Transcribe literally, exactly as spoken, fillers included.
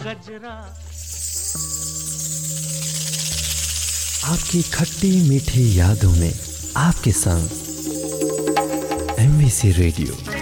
गजरा। आपकी खट्टी मीठी यादों में आपके संग एमबीसी रेडियो।